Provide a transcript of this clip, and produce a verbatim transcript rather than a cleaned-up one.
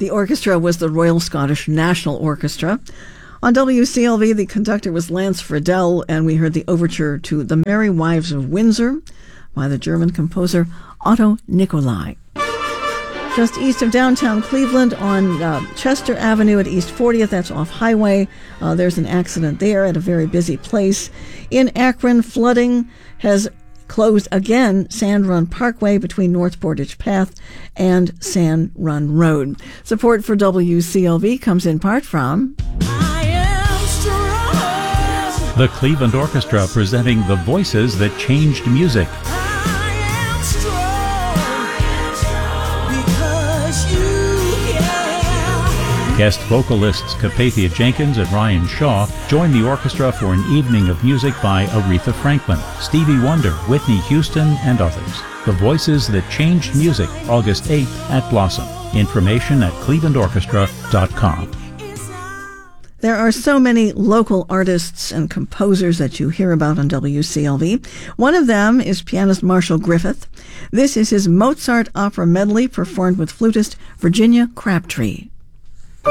The orchestra was the Royal Scottish National Orchestra. On W C L V, the conductor was Lance Friedel, and we heard the overture to The Merry Wives of Windsor by the German composer Otto Nicolai. Just east of downtown Cleveland on uh, Chester Avenue at East fortieth, that's off Highway. Uh, there's an accident there at a very busy place. In Akron, flooding has closed again Sand Run Parkway between North Portage Path and Sand Run Road. Support for W C L V comes in part from the Cleveland Orchestra, presenting The Voices That Changed Music. Guest vocalists Capathia Jenkins and Ryan Shaw join the orchestra for an evening of music by Aretha Franklin, Stevie Wonder, Whitney Houston, and others. The Voices That Changed Music, August eighth at Blossom. Information at cleveland orchestra dot com. There are so many local artists and composers that you hear about on W C L V. One of them is pianist Marshall Griffith. This is his Mozart opera medley performed with flutist Virginia Crabtree.